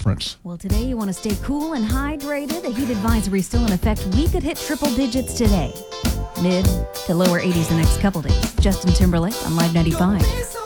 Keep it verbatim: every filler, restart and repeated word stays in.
difference. Well, today you want to stay cool and hydrated. A heat advisory still in effect. We could hit triple digits today. Mid to lower eighties the next couple days. Justin Timberlake on Live ninety-five.